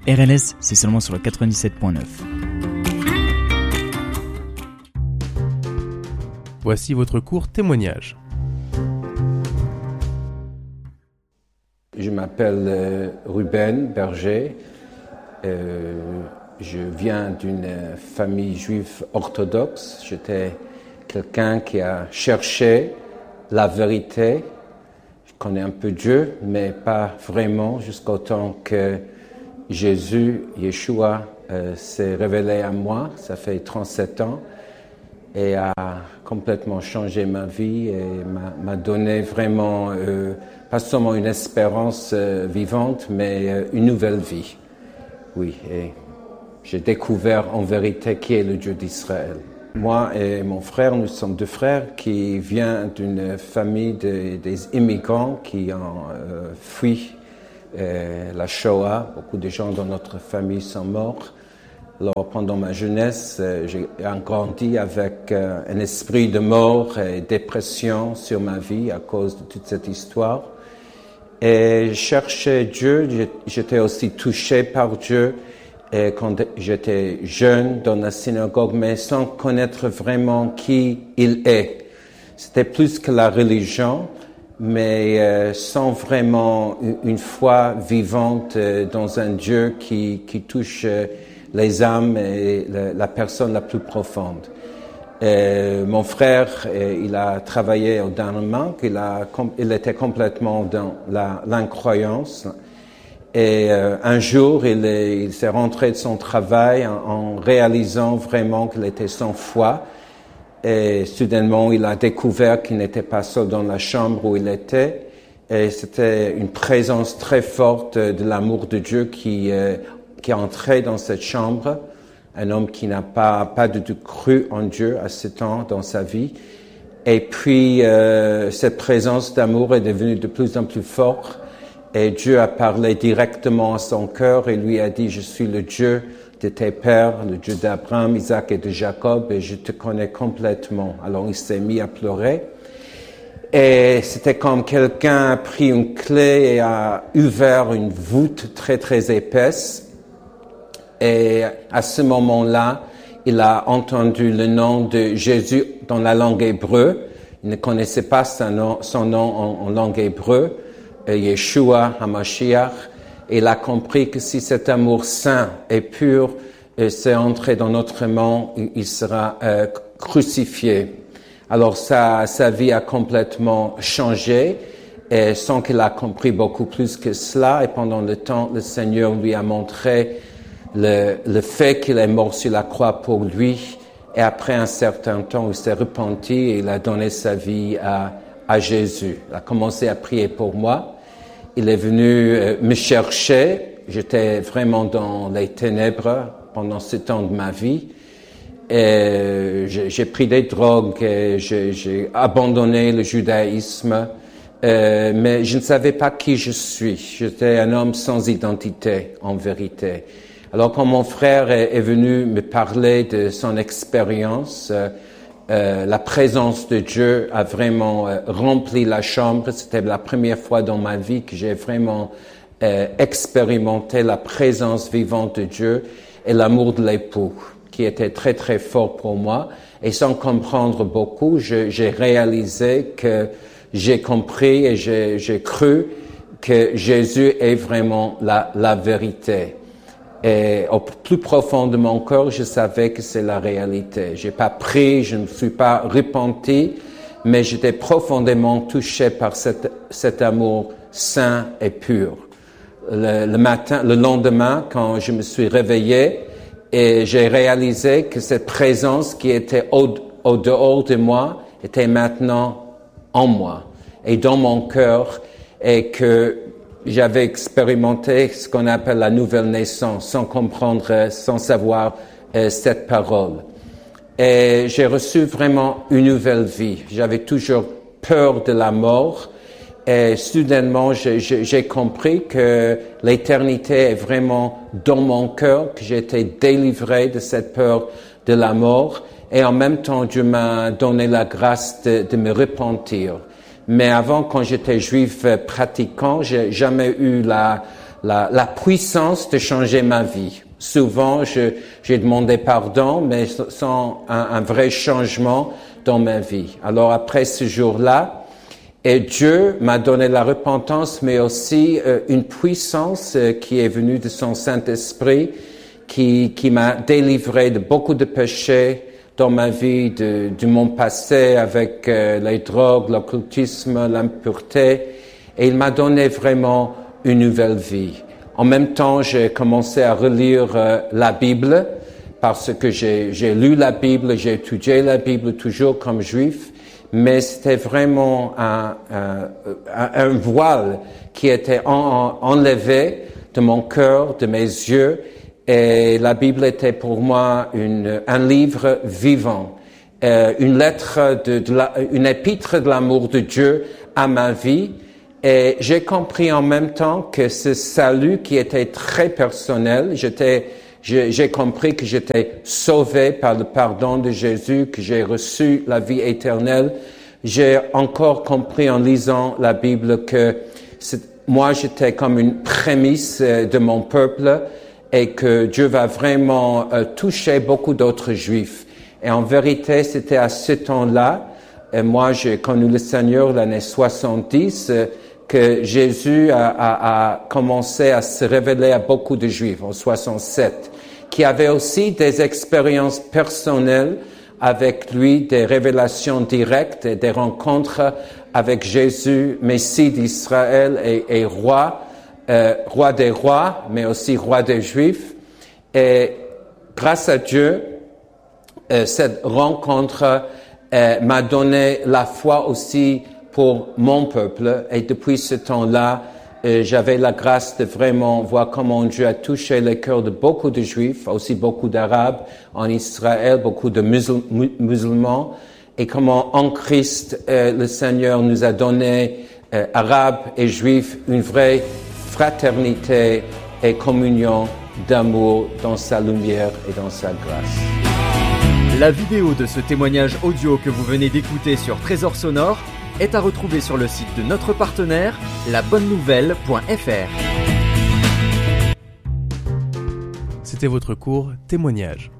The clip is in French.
RLS, c'est seulement sur le 97.9. Voici votre court témoignage. Je m'appelle Ruben Berger. Je viens d'une famille juive orthodoxe. J'étais quelqu'un qui a cherché la vérité. Je connais un peu Dieu, mais pas vraiment, jusqu'au temps que Jésus, Yeshua, s'est révélé à moi. Ça fait 37 ans et a complètement changé ma vie et m'a donné vraiment, pas seulement une espérance vivante, mais une nouvelle vie. Oui, et j'ai découvert en vérité qui est le Dieu d'Israël. Moi et mon frère, nous sommes deux frères qui viennent d'une famille des immigrants qui ont fui la Shoah. Beaucoup de gens dans notre famille sont morts. Alors, pendant ma jeunesse, j'ai grandi avec un esprit de mort et dépression sur ma vie à cause de toute cette histoire. Et je cherchais Dieu, j'étais aussi touché par Dieu et quand j'étais jeune dans la synagogue, mais sans connaître vraiment qui il est. C'était plus que la religion, mais sans vraiment une foi vivante dans un Dieu qui touche les âmes et la personne la plus profonde. Mon frère, il a travaillé au Danemark, il était complètement dans l'incroyance. Et un jour, il s'est rentré de son travail en réalisant vraiment qu'il était sans foi. Et soudainement, il a découvert qu'il n'était pas seul dans la chambre où il était. Et c'était une présence très forte de l'amour de Dieu qui est entré dans cette chambre. Un homme qui n'a pas du tout cru en Dieu à ce temps dans sa vie. Et puis, cette présence d'amour est devenue de plus en plus forte. Et Dieu a parlé directement à son cœur et lui a dit, je suis le Dieu de tes pères, le Dieu d'Abraham, Isaac et de Jacob, et je te connais complètement. Alors il s'est mis à pleurer. Et c'était comme quelqu'un a pris une clé et a ouvert une voûte très très épaisse. Et à ce moment-là, il a entendu le nom de Jésus dans la langue hébreu. Il ne connaissait pas son nom en langue hébreu. Yeshua HaMashiach, et il a compris que si cet amour saint et pur s'est entré dans notre monde, il sera crucifié. Alors sa vie a complètement changé, et sans qu'il a compris beaucoup plus que cela, et pendant le temps, le Seigneur lui a montré le fait qu'il est mort sur la croix pour lui, et après un certain temps, il s'est repenti et il a donné sa vie à Jésus. Il a commencé à prier pour moi. Il est venu me chercher. J'étais vraiment dans les ténèbres pendant ce temps de ma vie. Et j'ai pris des drogues, et j'ai abandonné le judaïsme, mais je ne savais pas qui je suis. J'étais un homme sans identité, en vérité. Alors quand mon frère est venu me parler de son expérience, la présence de Dieu a vraiment rempli la chambre. C'était la première fois dans ma vie que j'ai vraiment expérimenté la présence vivante de Dieu et l'amour de l'époux, qui était très très fort pour moi. Et sans comprendre beaucoup, j'ai réalisé que j'ai compris et j'ai cru que Jésus est vraiment la vérité. Et au plus profond de mon cœur, je savais que c'est la réalité. J'ai pas pris, je ne me suis pas repenti, mais j'étais profondément touché par cet amour saint et pur. Le lendemain, quand je me suis réveillé, et j'ai réalisé que cette présence qui était au dehors de moi était maintenant en moi et dans mon cœur, et que j'avais expérimenté ce qu'on appelle la nouvelle naissance, sans comprendre, sans savoir cette parole. Et j'ai reçu vraiment une nouvelle vie. J'avais toujours peur de la mort. Et soudainement, j'ai compris que l'éternité est vraiment dans mon cœur, que j'ai été délivré de cette peur de la mort. Et en même temps, Dieu m'a donné la grâce de me repentir. Mais avant, quand j'étais juif pratiquant, j'ai jamais eu la puissance de changer ma vie. Souvent, j'ai demandé pardon, mais sans un vrai changement dans ma vie. Alors après ce jour-là, et Dieu m'a donné la repentance, mais aussi une puissance qui est venue de son Saint-Esprit, qui m'a délivré de beaucoup de péchés dans ma vie, de mon passé avec les drogues, l'occultisme, l'impureté. Et il m'a donné vraiment une nouvelle vie. En même temps, j'ai commencé à relire la Bible parce que j'ai lu la Bible, j'ai étudié la Bible toujours comme juif, mais c'était vraiment un voile qui était enlevé de mon cœur, de mes yeux, et la Bible était pour moi un livre vivant, une lettre, une épître de l'amour de Dieu à ma vie. Et j'ai compris en même temps que ce salut qui était très personnel, j'ai compris que j'étais sauvé par le pardon de Jésus, que j'ai reçu la vie éternelle. J'ai encore compris en lisant la Bible que moi j'étais comme une prémisse de mon peuple et que Dieu va vraiment toucher beaucoup d'autres juifs. Et en vérité, c'était à ce temps-là, et moi j'ai connu le Seigneur l'année 70, que Jésus a commencé à se révéler à beaucoup de Juifs en 67, qui avaient aussi des expériences personnelles avec lui, des révélations directes, des rencontres avec Jésus, Messie d'Israël et roi des rois, mais aussi roi des Juifs. Et grâce à Dieu, cette rencontre m'a donné la foi aussi pour mon peuple. Et depuis ce temps-là, j'avais la grâce de vraiment voir comment Dieu a touché les cœurs de beaucoup de Juifs, aussi beaucoup d'Arabes en Israël, beaucoup de musulmans, et comment en Christ, le Seigneur nous a donné, Arabes et Juifs, une vraie fraternité et communion d'amour dans sa lumière et dans sa grâce. La vidéo de ce témoignage audio que vous venez d'écouter sur Trésor Sonore est à retrouver sur le site de notre partenaire, labonnenouvelle.fr. C'était votre cours Témoignage.